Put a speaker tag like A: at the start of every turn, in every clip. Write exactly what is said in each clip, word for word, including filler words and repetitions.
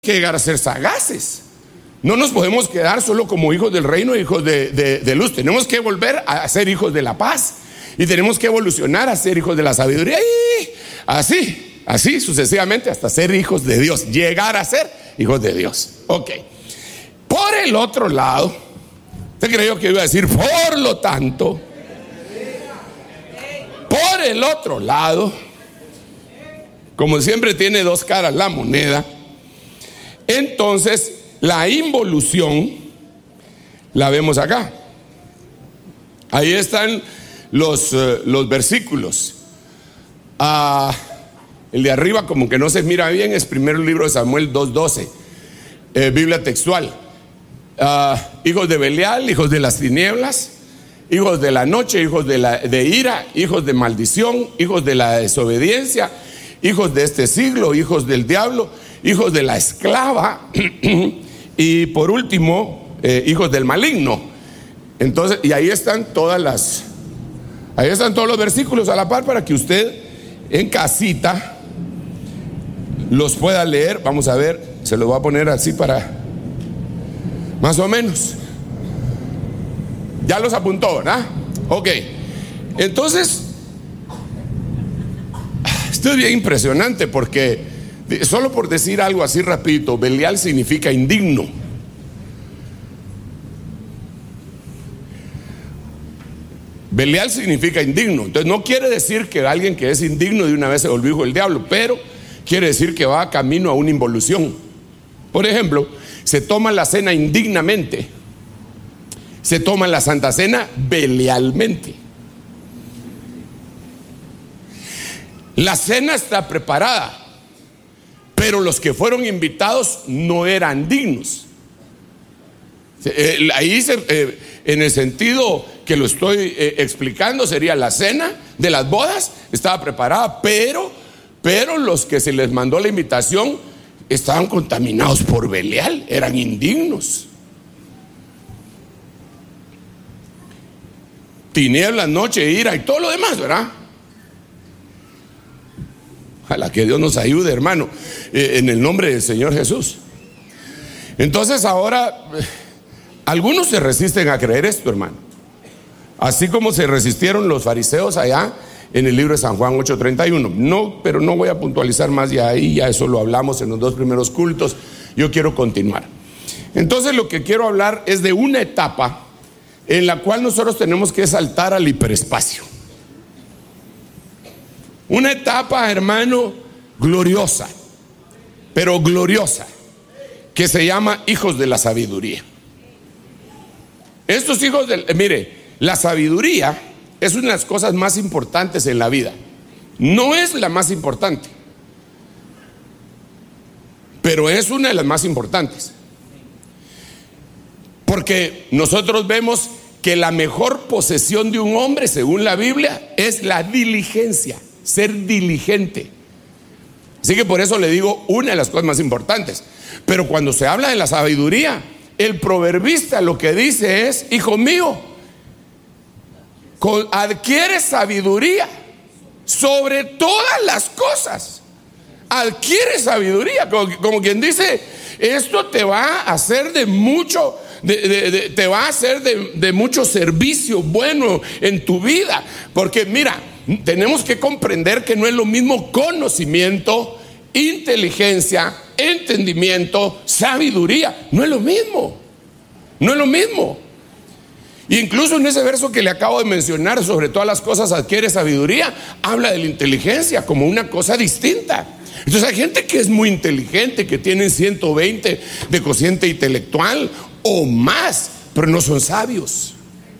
A: que llegar a ser sagaces. No nos podemos quedar solo como hijos del reino, hijos de, de, de luz. Tenemos que volver a ser hijos de la paz. Y tenemos que evolucionar a ser hijos de la sabiduría. Y así, así sucesivamente hasta ser hijos de Dios. Llegar a ser hijos de Dios. Ok. Por el otro lado, usted creyó que iba a decir por lo tanto. Por el otro lado, como siempre tiene dos caras la moneda, entonces la involución la vemos acá. Ahí están los, uh, los versículos. Uh, el de arriba como que no se mira bien, es primero libro de Samuel dos doce, eh, Biblia textual. Uh, hijos de Belial, hijos de las tinieblas, hijos de la noche, hijos de, la, de ira, hijos de maldición, hijos de la desobediencia, hijos de este siglo, hijos del diablo, hijos de la esclava y por último eh, hijos del maligno. Entonces, y ahí están todas las ahí están todos los versículos a la par para que usted en casita los pueda leer. Vamos a ver, se los voy a poner así para más o menos. Ya los apuntó, ¿verdad? Ok. Entonces, esto es bien impresionante porque solo por decir algo así rapidito, Belial significa indigno. Belial significa indigno. Entonces no quiere decir que alguien que es indigno de una vez se volvió hijo del diablo, pero quiere decir que va camino a una involución. Por ejemplo, se toma la cena indignamente, se toma la Santa Cena belialmente. La cena está preparada, pero los que fueron invitados no eran dignos. Ahí se, eh, en el sentido que lo estoy eh, explicando, sería la cena de las bodas estaba preparada, pero, pero los que se les mandó la invitación estaban contaminados por Belial, eran indignos. Tinieblas, noche, ira y todo lo demás, ¿verdad? Ojalá que Dios nos ayude, hermano, eh, en el nombre del Señor Jesús. Entonces ahora eh, algunos se resisten a creer esto, hermano, así como se resistieron los fariseos allá en el libro de San Juan ocho treinta y uno. No, pero no voy a puntualizar más ya ahí, ya eso lo hablamos en los dos primeros cultos. Yo quiero continuar. Entonces lo que quiero hablar es de una etapa en la cual nosotros tenemos que saltar al hiperespacio. Una etapa, hermano, gloriosa, pero gloriosa, que se llama hijos de la sabiduría. Estos hijos de, mire, la sabiduría es una de las cosas más importantes en la vida. No es la más importante, pero es una de las más importantes. Porque nosotros vemos que la mejor posesión de un hombre, según la Biblia, es la diligencia, ser diligente. Así que por eso le digo una de las cosas más importantes. Pero cuando se habla de la sabiduría, el proverbista lo que dice es: hijo mío, adquiere sabiduría sobre todas las cosas. Adquiere sabiduría, como, como quien dice, esto te va a hacer de mucho, de, de, de, te va a hacer de, de mucho servicio bueno en tu vida. Porque mira, tenemos que comprender que no es lo mismo conocimiento, inteligencia, entendimiento, sabiduría. No es lo mismo. No es lo mismo. Incluso en ese verso que le acabo de mencionar, sobre todas las cosas adquiere sabiduría, habla de la inteligencia como una cosa distinta. Entonces hay gente que es muy inteligente, que tiene ciento veinte de cociente intelectual o más, pero no son sabios.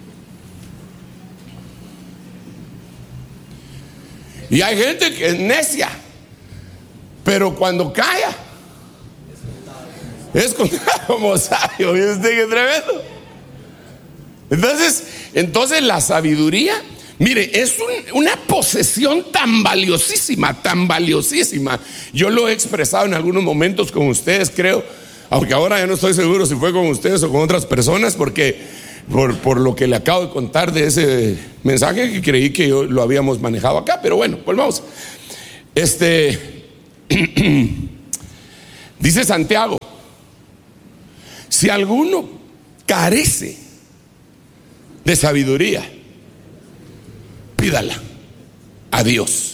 A: Y hay gente que es necia, pero cuando calla es como sabio. ¿Viste qué tremendo? Entonces, entonces la sabiduría, mire, es un, una posesión tan valiosísima, tan valiosísima. Yo lo he expresado en algunos momentos con ustedes, creo, aunque ahora ya no estoy seguro si fue con ustedes o con otras personas, porque por, por lo que le acabo de contar de ese mensaje, que creí que yo lo habíamos manejado acá. Pero bueno, volvamos. Este Dice Santiago, si alguno carece de sabiduría, pídala a Dios.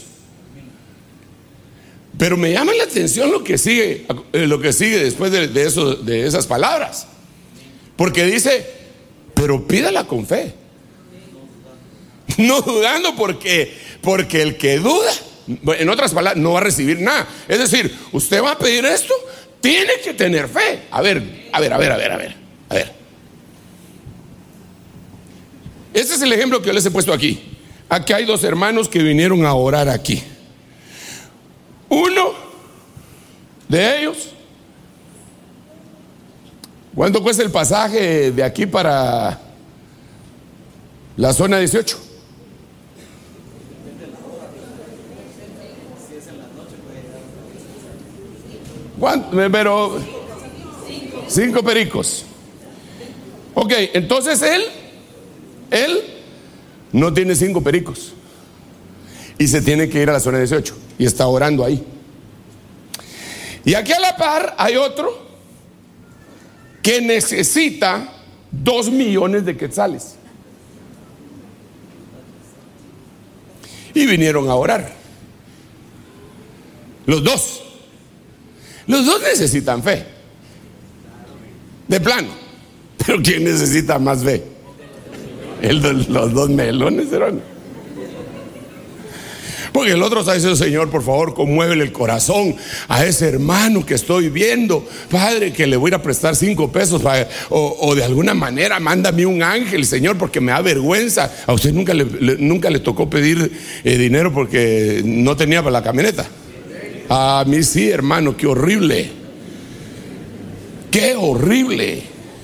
A: Pero me llama la atención lo que sigue, lo que sigue después de, de, eso, de esas palabras. Porque dice, pero pídala con fe. No dudando, porque, porque el que duda, en otras palabras, no va a recibir nada. Es decir, usted va a pedir esto, tiene que tener fe. A ver, a ver, a ver, a ver, a ver, a ver. Este es el ejemplo que yo les he puesto aquí. Aquí hay dos hermanos que vinieron a orar aquí. Uno de ellos, ¿cuánto cuesta el pasaje de aquí para la zona dieciocho? ¿Cuánto? Pero cinco pericos. Ok, entonces él, él no tiene cinco pericos y se tiene que ir a la zona dieciocho y está orando ahí. Y aquí a la par hay otro que necesita dos millones de quetzales y vinieron a orar. Los dos. Los dos necesitan fe. De plano. Pero ¿quién necesita más fe? El, los dos melones, hermano. Porque el otro está diciendo, Señor, por favor, conmuévele el corazón a ese hermano que estoy viendo, Padre, que le voy a ir a prestar cinco pesos, Padre, o, o de alguna manera mándame un ángel, Señor, porque me da vergüenza. A usted nunca le, le, nunca le tocó pedir eh, dinero porque no tenía para la camioneta. A mí sí, hermano, qué horrible. Qué horrible.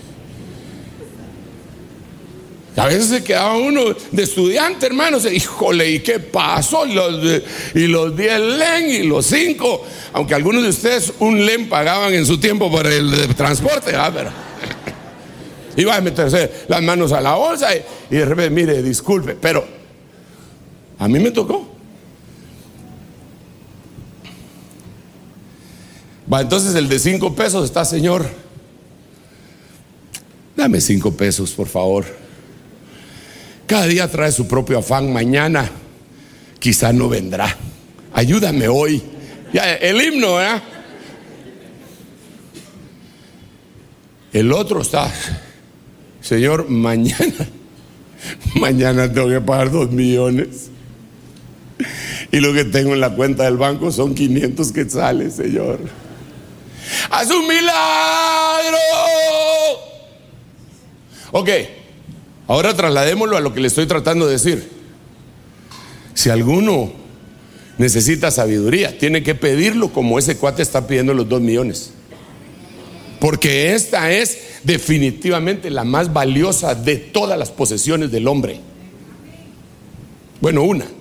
A: A veces se quedaba uno de estudiante, hermano, híjole, ¿y qué pasó? Y los, y los diez len y los cinco, aunque algunos de ustedes un len pagaban en su tiempo por el transporte, ¿verdad? Pero iba a meterse las manos a la bolsa y, y de repente, mire, disculpe, pero a mí me tocó. Va, entonces el de cinco pesos está, Señor, dame cinco pesos, por favor. Cada día trae su propio afán. Mañana quizá no vendrá. Ayúdame hoy. Ya, el himno, ¿eh? El otro está, Señor, mañana, mañana tengo que pagar dos millones. Y lo que tengo en la cuenta del banco son quinientos quetzales, Señor. ¡Haz un milagro! Ok. Ahora trasladémoslo a lo que le estoy tratando de decir. Si alguno necesita sabiduría, tiene que pedirlo como ese cuate está pidiendo los dos millones. Porque esta es definitivamente la más valiosa de todas las posesiones del hombre. Bueno, una.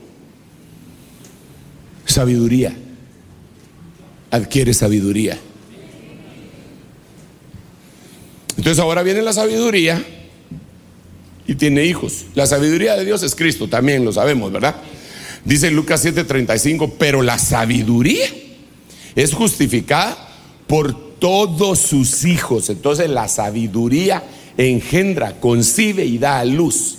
A: Sabiduría. Adquiere sabiduría. Entonces ahora viene la sabiduría y tiene hijos. La sabiduría de Dios es Cristo, también lo sabemos, ¿verdad? Dice Lucas siete treinta y cinco, pero la sabiduría es justificada por todos sus hijos. Entonces la sabiduría engendra, concibe y da a luz.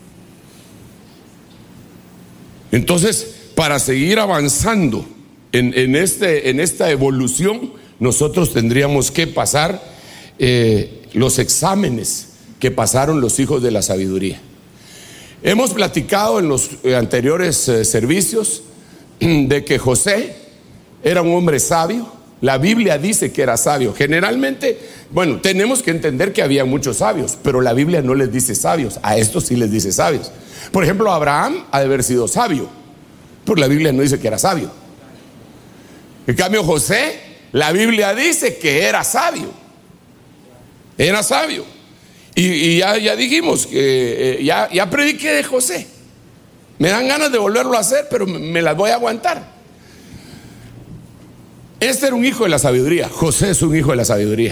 A: Entonces, para seguir avanzando en, en, este, en esta evolución, nosotros tendríamos que pasar eh, los exámenes que pasaron los hijos de la sabiduría. Hemos platicado en los anteriores eh, servicios de que José era un hombre sabio. La Biblia dice que era sabio. Generalmente, bueno, tenemos que entender que había muchos sabios, pero la Biblia no les dice sabios. A estos sí les dice sabios. Por ejemplo, Abraham ha de haber sido sabio, pero la Biblia no dice que era sabio. En cambio, José, la Biblia dice que era sabio. Era sabio. Y, y ya, ya dijimos que eh, ya, ya prediqué de José. Me dan ganas de volverlo a hacer, pero me, me las voy a aguantar. Este era un hijo de la sabiduría. José es un hijo de la sabiduría.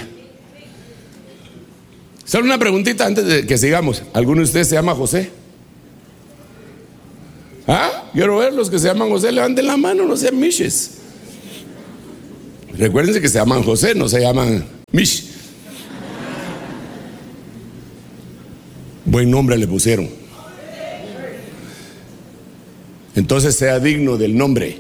A: Solo una preguntita antes de que sigamos. ¿Alguno de ustedes se llama José? ¿Ah? Quiero ver los que se llaman José. Levanten la mano, no sean miches. Recuérdense que se llaman José, no se llaman Mish. Buen nombre le pusieron. Entonces sea digno del nombre.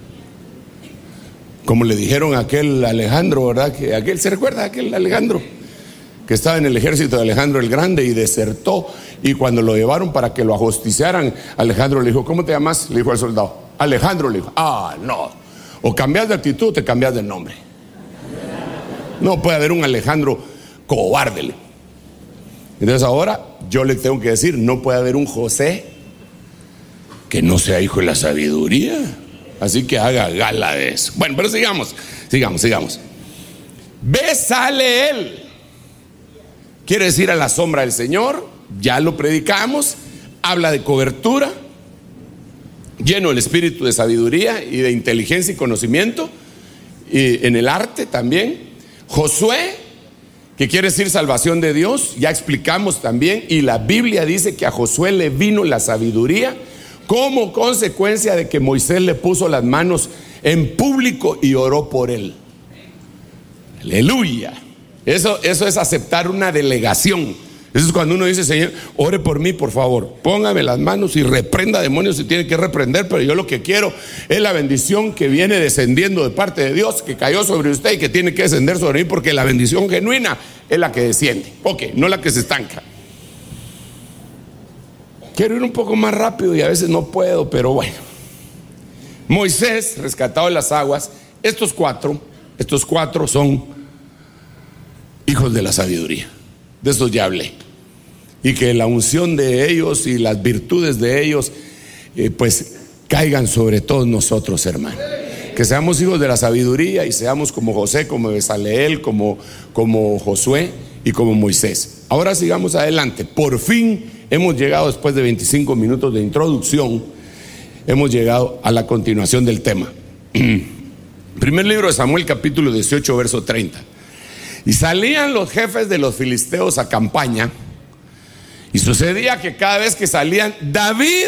A: Como le dijeron a aquel Alejandro, ¿verdad? Que aquel, ¿se recuerda aquel Alejandro? Que estaba en el ejército de Alejandro el Grande y desertó. Y cuando lo llevaron para que lo ajusticiaran, Alejandro le dijo, ¿cómo te llamas? Le dijo al soldado. Alejandro le dijo, ah, no. O cambias de actitud o te cambias de nombre. No puede haber un Alejandro cobarde. Entonces ahora yo le tengo que decir, no puede haber un José que no sea hijo de la sabiduría. Así que haga gala de eso. Bueno, pero sigamos, sigamos, sigamos. Ve, sale él. Quiere decir a la sombra del Señor. Ya lo predicamos. Habla de cobertura, lleno del espíritu de sabiduría y de inteligencia y conocimiento, y en el arte también. Josué, que quiere decir salvación de Dios, ya explicamos también, y la Biblia dice que a Josué le vino la sabiduría como consecuencia de que Moisés le puso las manos en público y oró por él. Aleluya. Eso, eso es aceptar una delegación. Eso es cuando uno dice, Señor, ore por mí, por favor, póngame las manos y reprenda demonios si tiene que reprender, pero yo lo que quiero es la bendición que viene descendiendo de parte de Dios, que cayó sobre usted y que tiene que descender sobre mí, porque la bendición genuina es la que desciende, ok, no la que se estanca. Quiero ir un poco más rápido y a veces no puedo, pero bueno. Moisés, rescatado de las aguas, estos cuatro, estos cuatro son hijos de la sabiduría. De eso ya hablé. Y que la unción de ellos y las virtudes de ellos eh, pues caigan sobre todos nosotros, hermano. Que seamos hijos de la sabiduría y seamos como José, como Besaleel, como, como Josué y como Moisés. Ahora sigamos adelante. Por fin hemos llegado, después de veinticinco minutos de introducción, hemos llegado a la continuación del tema. Primer libro de Samuel, capítulo dieciocho, verso treinta. Y salían los jefes de los filisteos a campaña, y sucedía que cada vez que salían, David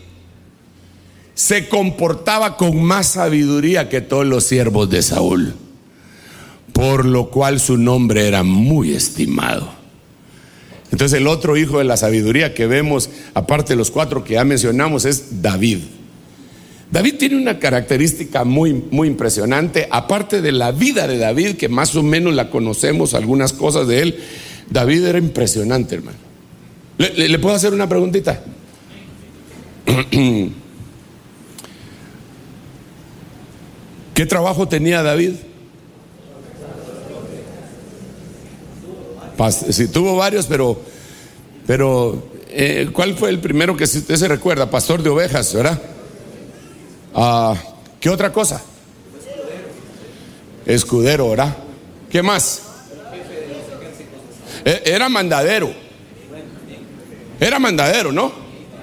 A: se comportaba con más sabiduría que todos los siervos de Saúl, por lo cual su nombre era muy estimado. Entonces el otro hijo de la sabiduría que vemos, aparte de los cuatro que ya mencionamos, es David. David tiene una característica muy, muy impresionante. Aparte de la vida de David, que más o menos la conocemos, algunas cosas de él, David era impresionante, hermano. ¿Le, le, le puedo hacer una preguntita? ¿Qué trabajo tenía David? Sí, tuvo varios, pero, pero eh, ¿cuál fue el primero que usted se recuerda? Pastor de ovejas, ¿verdad? Uh, ¿Qué otra cosa? Escudero, ¿verdad? ¿Qué más? Era mandadero. Era mandadero, ¿no?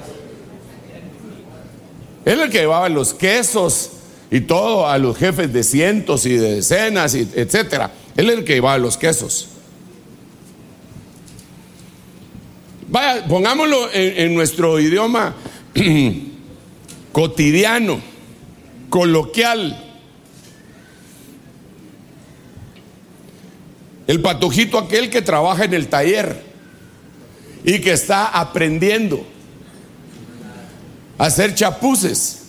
A: Él era el que llevaba los quesos y todo a los jefes de cientos y de decenas, y etcétera. Él era el que llevaba los quesos. Vaya, pongámoslo en, en nuestro idioma cotidiano, coloquial. El patojito aquel que trabaja en el taller y que está aprendiendo a hacer chapuces,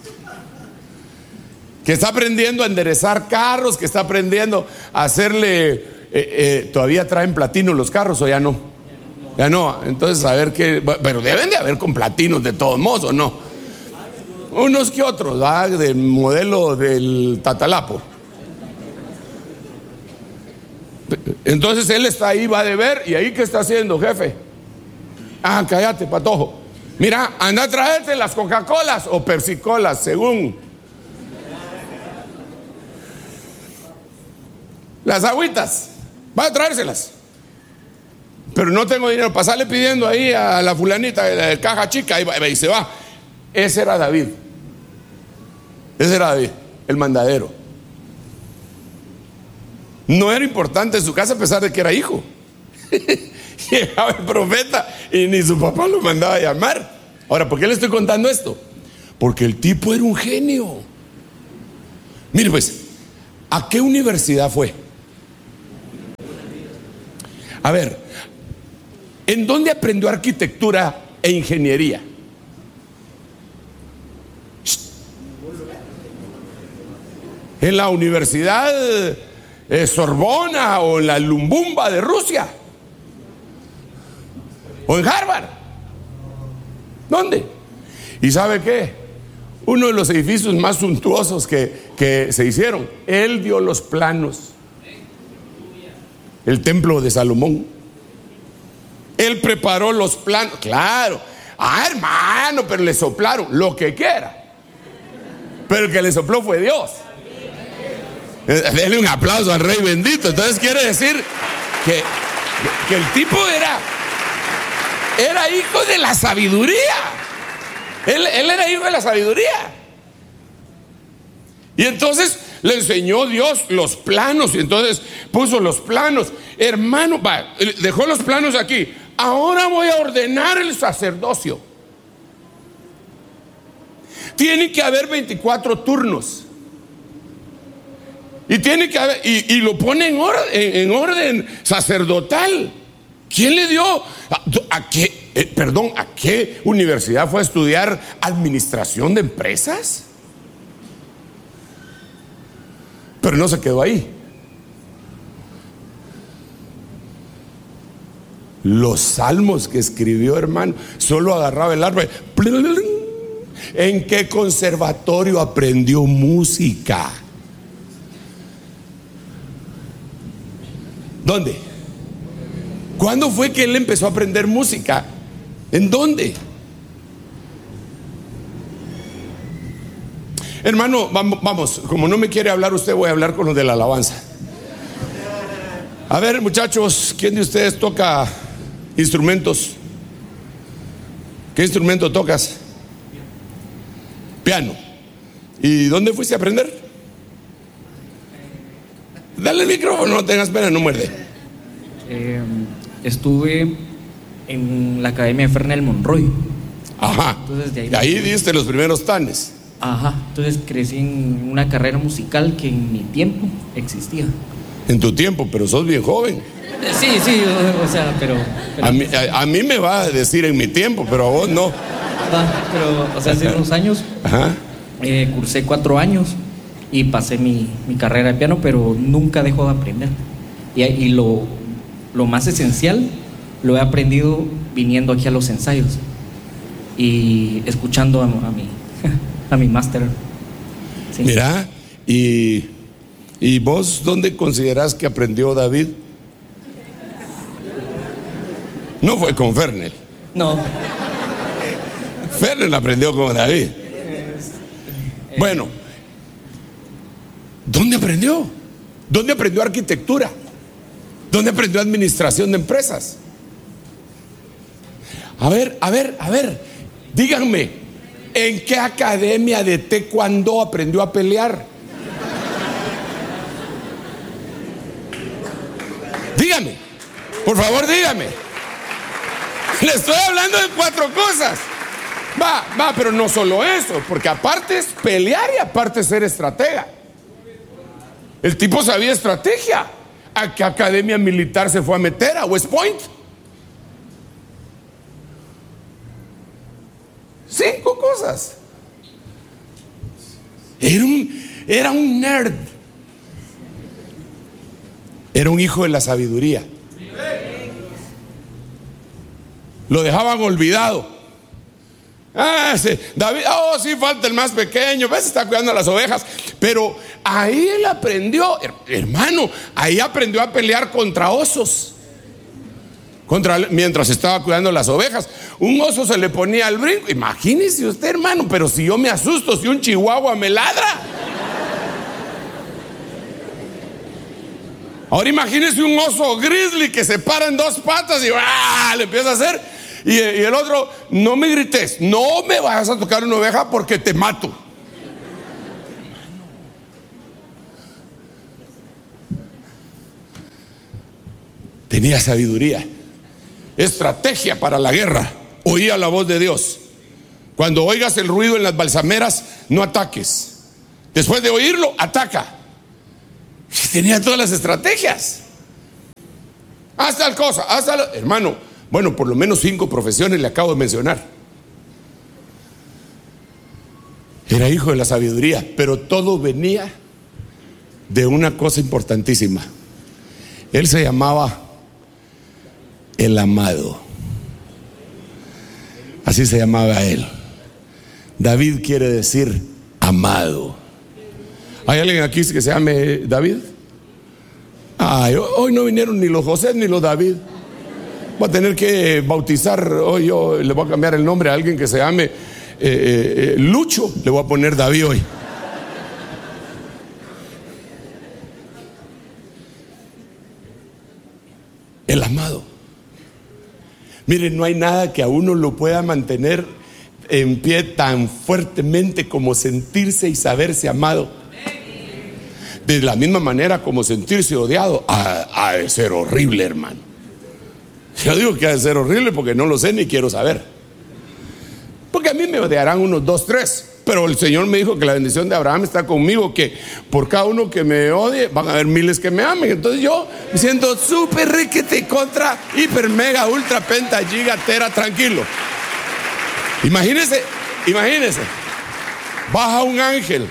A: que está aprendiendo a enderezar carros, que está aprendiendo a hacerle eh, eh, todavía traen platino los carros o ya no, ya no, entonces a ver qué, pero deben de haber con platinos de todos modos, ¿o no? Unos que otros, ¿verdad? Del modelo del Tatalapo. Entonces él está ahí, va a deber. ¿Y ahí qué está haciendo, jefe? Ah, cállate, patojo. Mira, anda a traerte las Coca-Colas o Pepsi-Colas, según. Las agüitas, va a traérselas. Pero no tengo dinero, pasarle pidiendo ahí a la fulanita de la caja chica, y se va. Ese era David. Ese era David, el mandadero. No era importante en su casa a pesar de que era hijo. Llegaba el profeta y ni su papá lo mandaba a llamar. Ahora, ¿por qué le estoy contando esto? Porque el tipo era un genio. Mire pues, ¿A qué universidad fue? A ver, ¿en dónde aprendió arquitectura e ingeniería? ¿En la Universidad eh, Sorbona o en la Lumbumba de Rusia? ¿O en Harvard? ¿Dónde? ¿Y sabe qué? Uno de los edificios más suntuosos que, que se hicieron, él dio los planos. El templo de Salomón. Él preparó los planos. Claro. Ah, hermano, pero le soplaron lo que quiera. Pero el que le sopló fue Dios. Denle un aplauso al Rey bendito. Entonces quiere decir que, que, que el tipo era Era hijo de la sabiduría. Él, él era hijo de la sabiduría. Y entonces le enseñó Dios los planos. Y entonces puso los planos. Hermano, va, dejó los planos aquí. Ahora voy a ordenar el sacerdocio. Tiene que haber veinticuatro turnos. Y tiene que haber, y, y lo pone en orden, en orden sacerdotal. ¿Quién le dio? ¿A, a qué? Eh, perdón, ¿a qué universidad fue a estudiar administración de empresas? Pero no se quedó ahí. Los salmos que escribió, hermano, solo agarraba el arpa. ¿En qué conservatorio aprendió música? ¿Dónde? ¿Cuándo fue que él empezó a aprender música? ¿En dónde? Hermano, vamos, vamos, como no me quiere hablar usted, voy a hablar con los de la alabanza. A ver, muchachos, ¿quién de ustedes toca instrumentos? ¿Qué instrumento tocas? Piano. ¿Y dónde fuiste a aprender? Dale el micrófono, no tengas pena, no muerde.
B: Eh, estuve en la Academia de Fernel Monroy.
A: Ajá.
B: Entonces, de ahí,
A: de ahí diste los primeros tanes.
B: Ajá. Entonces crecí en una carrera musical que en mi tiempo existía.
A: En tu tiempo, pero sos bien joven.
B: Eh, sí, sí, o, o sea, pero, pero
A: a, mí, a, a mí me va a decir en mi tiempo, pero a vos no.
B: Ah, pero, o sea, hace unos años eh, cursé cuatro años y pasé mi, mi carrera de piano, pero nunca dejo de aprender. Y, y lo, lo más esencial lo he aprendido viniendo aquí a los ensayos y escuchando a, a mi, a mi máster. Sí.
A: Mira, y, y vos, ¿dónde considerás que aprendió David? No fue con Fernel.
B: No.
A: Fernel aprendió con David. Bueno, ¿dónde aprendió? ¿Dónde aprendió arquitectura? ¿Dónde aprendió administración de empresas? A ver, a ver, a ver, díganme, ¿en qué academia de taekwondo aprendió a pelear? Dígame, por favor, dígame. Le estoy hablando de cuatro cosas. Va, va, pero no solo eso, porque aparte es pelear y aparte es ser estratega. El tipo sabía estrategia. ¿A qué academia militar se fue a meter? ¿A West Point? Cinco cosas. Era un, era un nerd. Era un hijo de la sabiduría. Lo dejaban olvidado. Ah, sí, David, oh, sí, falta el más pequeño, ves, está cuidando las ovejas. Pero ahí él aprendió, hermano, ahí aprendió a pelear contra osos. Contra, mientras estaba cuidando las ovejas, un oso se le ponía al brinco. Imagínese usted, hermano, pero si yo me asusto, si un chihuahua me ladra. Ahora imagínese un oso grizzly que se para en dos patas y ¡ah! Le empieza a hacer. Y, y el otro, no me grites, no me vayas a tocar una oveja porque te mato. Tenía sabiduría, estrategia para la guerra. Oía la voz de Dios. Cuando oigas el ruido en las balsameras, no ataques. Después de oírlo, ataca. Tenía todas las estrategias. Haz tal cosa, haz tal... Hermano, bueno, por lo menos cinco profesiones le acabo de mencionar. Era hijo de la sabiduría, pero todo venía de una cosa importantísima. Él se llamaba el amado. Así se llamaba él. David quiere decir amado. ¿Hay alguien aquí que se llame David? Ay, hoy no vinieron ni los José ni los David. Voy a tener que bautizar hoy. Yo le voy a cambiar el nombre a alguien que se llame eh, eh, Lucho. Le voy a poner David hoy. El amado. Miren, no hay nada que a uno lo pueda mantener en pie tan fuertemente como sentirse y saberse amado. De la misma manera como sentirse odiado ha, ha de ser horrible, hermano. Yo digo que ha de ser horrible porque no lo sé ni quiero saber. Porque a mí me odiarán unos dos, tres. Pero el Señor me dijo que la bendición de Abraham está conmigo, que por cada uno que me odie van a haber miles que me amen. Entonces yo me siento súper riquete contra, hiper, mega, ultra, penta, giga, tera, tranquilo. Imagínense, imagínense, baja un ángel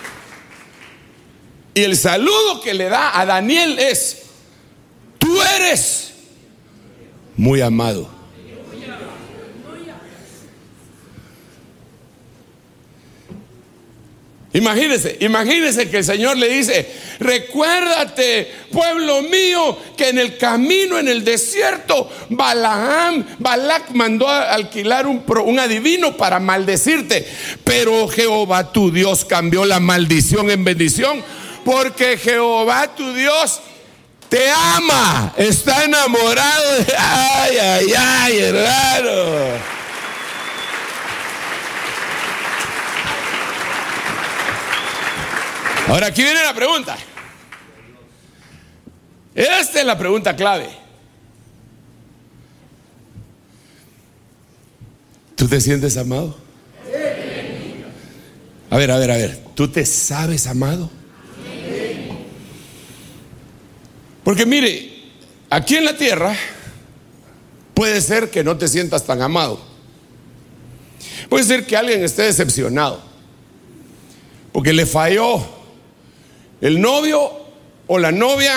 A: y el saludo que le da a Daniel es: tú eres muy amado. Imagínense, imagínense que el Señor le dice: recuérdate, pueblo mío, que en el camino, en el desierto, Balaam, Balac mandó a alquilar un, un adivino para maldecirte, pero Jehová tu Dios cambió la maldición en bendición, porque Jehová tu Dios te ama, está enamorado de... Ay, ay, ay, hermano. Ahora aquí viene la pregunta. Esta es la pregunta clave. ¿Tú te sientes amado? A ver, a ver, a ver. ¿Tú te sabes amado? Porque mire, aquí en la tierra puede ser que no te sientas tan amado. Puede ser que alguien esté decepcionado porque le falló el novio o la novia,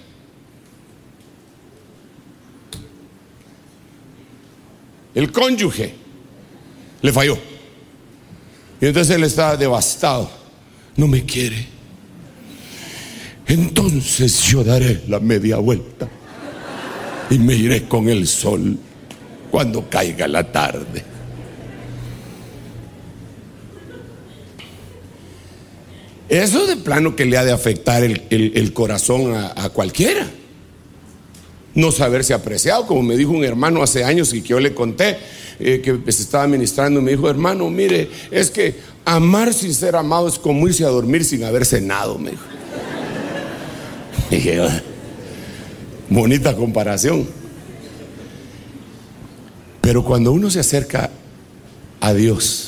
A: el cónyuge, le falló. Y entonces él está devastado. No me quiere. Entonces yo daré la media vuelta y me iré con el sol cuando caiga la tarde. Eso de plano que le ha de afectar el, el, el corazón a, a cualquiera. No saberse apreciado, como me dijo un hermano hace años y que yo le conté, eh, que se estaba ministrando, me dijo: hermano, mire, es que amar sin ser amado es como irse a dormir sin haber cenado, me dijo. Y dije: bonita comparación. Pero cuando uno se acerca a Dios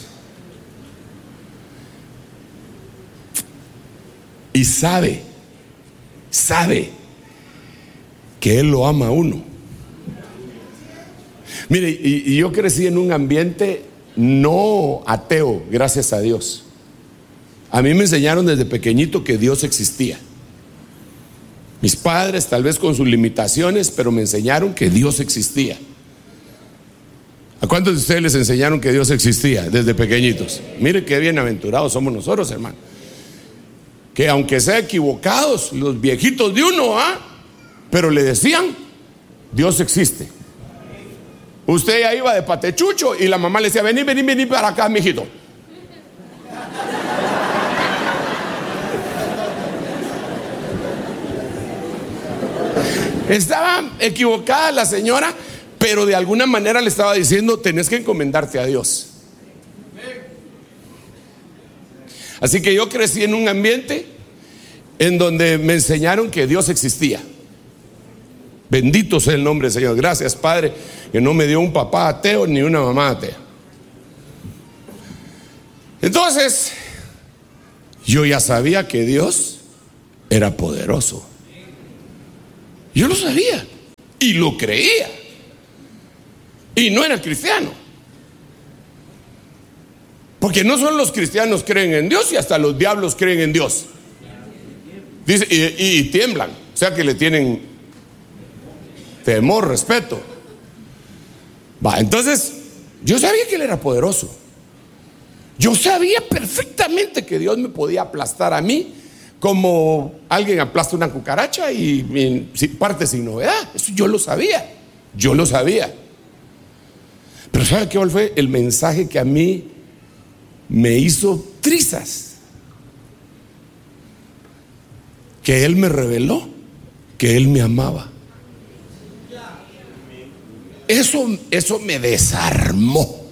A: y sabe, sabe que Él lo ama a uno. Mire, y, y yo crecí en un ambiente no ateo, gracias a Dios. A mí me enseñaron desde pequeñito que Dios existía. Mis padres, tal vez con sus limitaciones, pero me enseñaron que Dios existía. ¿A cuántos de ustedes les enseñaron que Dios existía desde pequeñitos? Mire qué bienaventurados somos nosotros, hermano. Que aunque sea equivocados los viejitos de uno, ¿ah? Pero le decían: Dios existe. Usted ya iba de patechucho y la mamá le decía: vení, vení, vení para acá, mijito. Estaba equivocada la señora, pero de alguna manera le estaba diciendo: tenés que encomendarte a Dios. Así que yo crecí en un ambiente en donde me enseñaron que Dios existía. Bendito sea el nombre del Señor. Gracias, Padre, que no me dio un papá ateo ni una mamá atea. Entonces, yo ya sabía que Dios era poderoso. Yo lo sabía y lo creía. Y no era cristiano. Porque no solo los cristianos creen en Dios, y hasta los diablos creen en Dios. Dice, y, y, y tiemblan. O sea que le tienen temor, respeto. Va, entonces, yo sabía que Él era poderoso. Yo sabía perfectamente que Dios me podía aplastar a mí como alguien aplasta una cucaracha y, y parte sin novedad. Eso yo lo sabía. Yo lo sabía. Pero ¿sabe qué fue el mensaje que a mí me hizo trizas? Que Él me reveló que Él me amaba. Eso, eso me desarmó.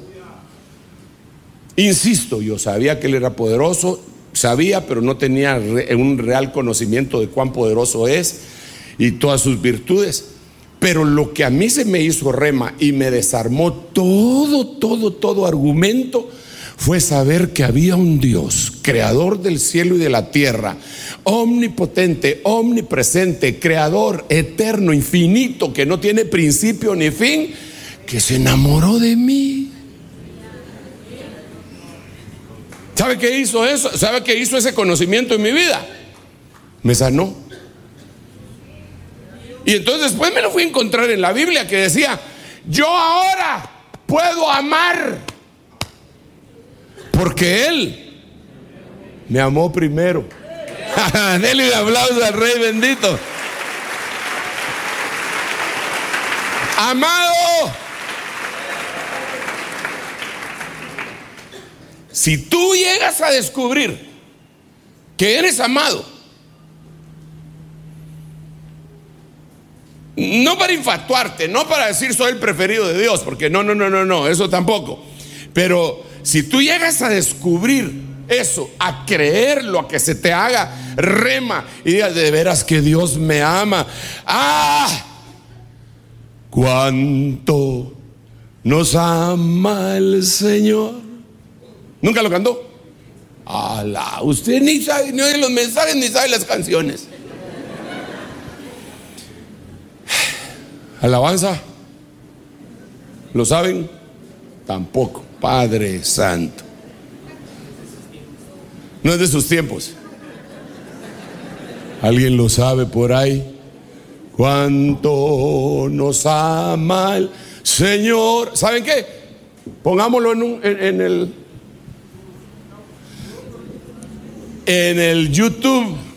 A: Insisto, yo sabía que Él era poderoso, sabía, pero no tenía un real conocimiento de cuán poderoso es y todas sus virtudes. Pero lo que a mí se me hizo rema y me desarmó todo, todo, todo argumento fue saber que había un Dios, creador del cielo y de la tierra, omnipotente, omnipresente, creador, eterno, infinito, que no tiene principio ni fin, que se enamoró de mí. ¿Sabe qué hizo eso? ¿Sabe qué hizo ese conocimiento en mi vida? Me sanó. Y entonces después me lo fui a encontrar en la Biblia, que decía: yo ahora puedo amar porque Él me amó primero. Denle un aplauso al Rey bendito. Amado, si tú llegas a descubrir que eres amado, no para infatuarte, no para decir soy el preferido de Dios, porque no, no, no, no, no, eso tampoco. Pero si tú llegas a descubrir eso, a creerlo, a que se te haga rema y digas: de veras que Dios me ama. ¡Ah! ¡Cuánto nos ama el Señor! ¿Nunca lo cantó? ¡Alá! Usted ni sabe, ni oye los mensajes, ni sabe las canciones. Alabanza, ¿lo saben? Tampoco. Padre Santo, no es de sus tiempos. ¿Alguien lo sabe por ahí? Cuánto nos ama el Señor. ¿Saben qué? Pongámoslo en, un, en, en el en el YouTube.